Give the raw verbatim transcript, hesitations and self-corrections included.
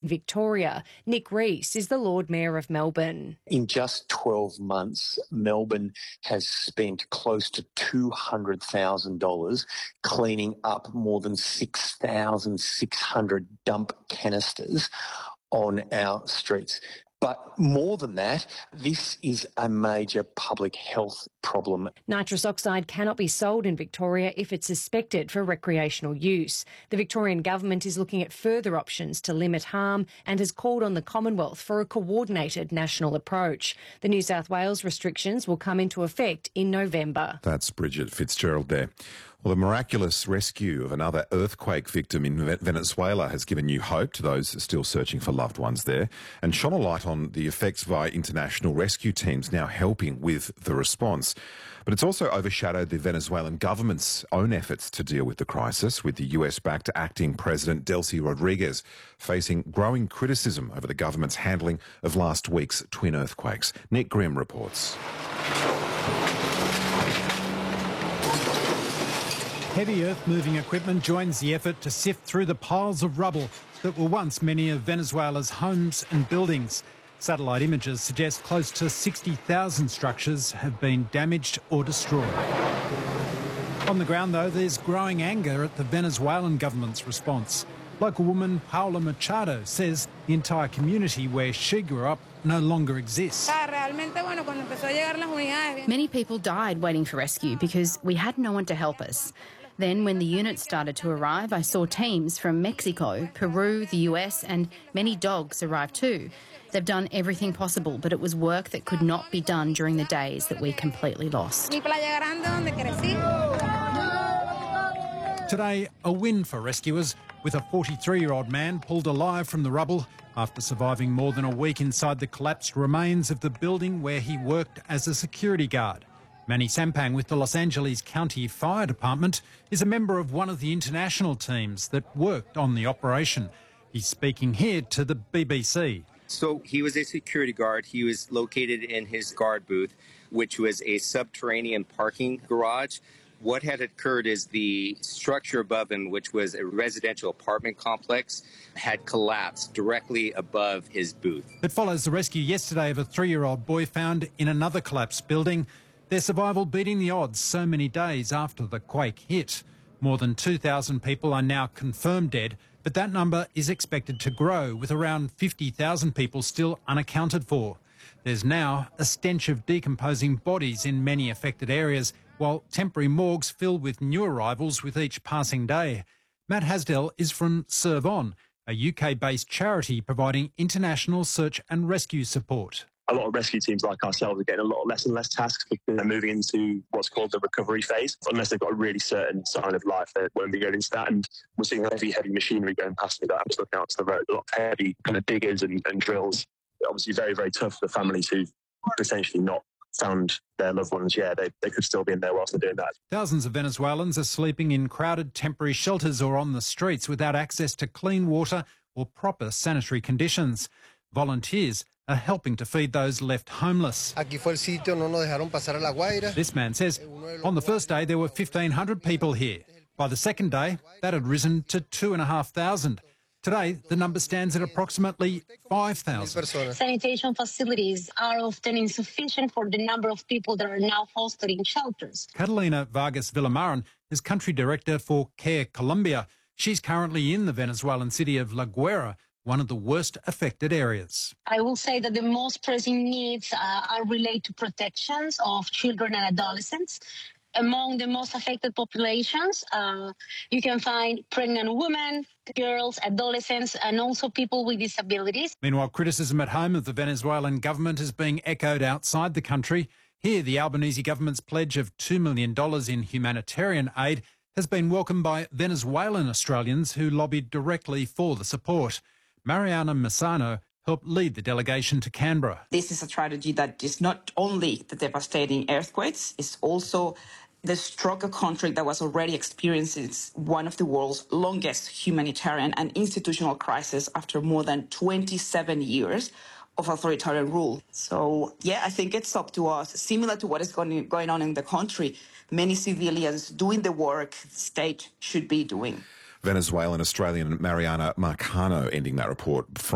Victoria. Nick Rees is the Lord Mayor of Melbourne. In just twelve months, Melbourne has spent close to two hundred thousand dollars cleaning up more than six thousand six hundred dump canisters on our streets. But more than that, this is a major public health problem. Nitrous oxide cannot be sold in Victoria if it's suspected for recreational use. The Victorian government is looking at further options to limit harm and has called on the Commonwealth for a coordinated national approach. The New South Wales restrictions will come into effect in November. That's Bridget Fitzgerald there. Well, the miraculous rescue of another earthquake victim in Venezuela has given new hope to those still searching for loved ones there and shone a light on the effects via international rescue teams now helping with the response. But it's also overshadowed the Venezuelan government's own efforts to deal with the crisis, with the U S-backed acting President Delcy Rodriguez facing growing criticism over the government's handling of last week's twin earthquakes. Nick Grimm reports. Heavy earth-moving equipment joins the effort to sift through the piles of rubble that were once many of Venezuela's homes and buildings. Satellite images suggest close to sixty thousand structures have been damaged or destroyed. On the ground, though, there's growing anger at the Venezuelan government's response. Local woman Paula Machado says the entire community where she grew up no longer exists. Many people died waiting for rescue because we had no one to help us. Then when the units started to arrive, I saw teams from Mexico, Peru, the U S and many dogs arrive too. They've done everything possible, but it was work that could not be done during the days that we completely lost. Today, a win for rescuers, with a forty-three-year-old man pulled alive from the rubble after surviving more than a week inside the collapsed remains of the building where he worked as a security guard. Manny Sampang with the Los Angeles County Fire Department is a member of one of the international teams that worked on the operation. He's speaking here to the B B C. So he was a security guard. He was located in his guard booth, which was a subterranean parking garage. What had occurred is the structure above him, which was a residential apartment complex, had collapsed directly above his booth. It follows the rescue yesterday of a three-year-old boy found in another collapsed building. Their survival beating the odds so many days after the quake hit. More than two thousand people are now confirmed dead, but that number is expected to grow, with around fifty thousand people still unaccounted for. There's now a stench of decomposing bodies in many affected areas, while temporary morgues fill with new arrivals with each passing day. Matt Hasdell is from Serve On, a U K-based charity providing international search and rescue support. A lot of rescue teams like ourselves are getting a lot less and less tasks because they're moving into what's called the recovery phase. Unless they've got a really certain sign of life, they won't be going into that. And we're seeing heavy, heavy machinery going past me that I'm just looking out to the road. A lot of heavy kind of diggers and, and drills. Obviously very, very tough for the families who've potentially not found their loved ones. Yeah, they, they could still be in there whilst they're doing that. Thousands of Venezuelans are sleeping in crowded temporary shelters or on the streets without access to clean water or proper sanitary conditions. Volunteers are helping to feed those left homeless. This man says on the first day there were fifteen hundred people here. By the second day, that had risen to two and a half thousand. Today, the number stands at approximately five thousand. Sanitation facilities are often insufficient for the number of people that are now hosted in shelters. Catalina Vargas Villamaran is country director for Care Colombia. She's currently in the Venezuelan city of La Guaira, one of the worst affected areas. I will say that the most pressing needs uh, are related to protections of children and adolescents. Among the most affected populations, uh, you can find pregnant women, girls, adolescents, and also people with disabilities. Meanwhile, criticism at home of the Venezuelan government is being echoed outside the country. Here, the Albanese government's pledge of two million dollars in humanitarian aid has been welcomed by Venezuelan Australians who lobbied directly for the support. Mariana Massano helped lead the delegation to Canberra. This is a tragedy that is not only the devastating earthquakes, it's also the stroke of country that was already experiencing one of the world's longest humanitarian and institutional crises after more than twenty-seven years of authoritarian rule. So, yeah, I think it's up to us, similar to what is going, going on in the country. Many civilians doing the work the state should be doing. Venezuelan Australian Mariana Marcano ending that report.